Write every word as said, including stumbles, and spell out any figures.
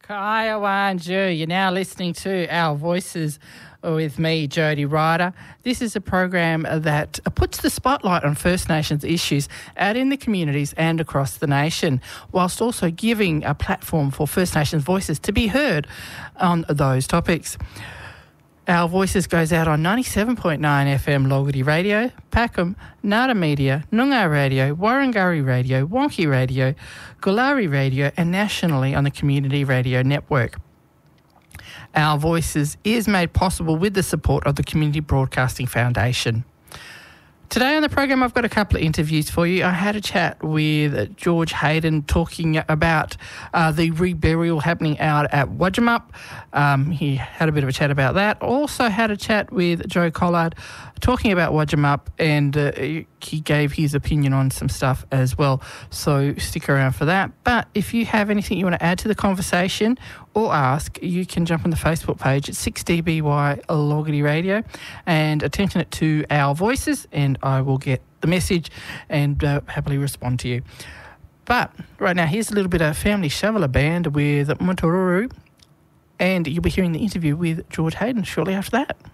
Kaya Wanju, you're now listening to Our Voices with me, Jody Ryder. This is a program that puts the spotlight on First Nations issues out in the communities and across the nation, whilst also giving a platform for First Nations voices to be heard on those topics. Our Voices goes out on ninety-seven point nine F M Logarty Radio, Packham, Nada Media, Noongar Radio, Warrangurri Radio, Wonky Radio, Gulari Radio, and nationally on the Community Radio Network. Our Voices is made possible with the support of the Community Broadcasting Foundation. Today on the program, I've got a couple of interviews for you. I had a chat with George Hayden talking about uh, the reburial happening out at Wadjamup. Um, he had a bit of a chat about that. Also had a chat with Joe Collard talking about Wadjamup, and uh, he gave his opinion on some stuff as well. So stick around for that. But if you have anything you want to add to the conversation or ask, you can jump on the Facebook page at six D B Y Logarty Radio and attention it to Our Voices, and I will get the message and uh, happily respond to you. But right now, here's a little bit of Family Shoveler Band with Montoruru, and you'll be hearing the interview with George Hayden shortly after that.